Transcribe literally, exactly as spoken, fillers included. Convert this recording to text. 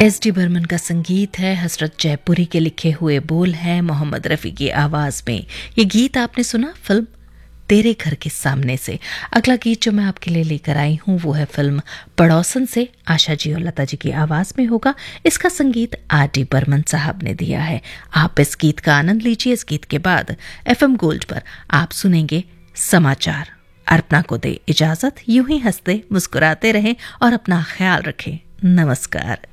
S D Burman का संगीत है, हसरत जयपुरी के लिखे हुए बोल हैं मोहम्मद रफ़ी की आवाज में। ये गीत आपने सुना फिल्म तेरे घर के सामने से। अगला गीत जो मैं आपके लिए लेकर आई हूँ वो है फिल्म पड़ोसन से। आशा जी और लता जी की आवाज में होगा। इसका संगीत आर डी बर्मन साहब ने दिया है। आप इस गीत का आनंद लीजिए। इस गीत के बाद एफ एम गोल्ड पर आप सुनेंगे समाचार। अर्पणा को दे इजाजत। यूं ही हंसते मुस्कुराते रहें और अपना ख्याल रखें। नमस्कार।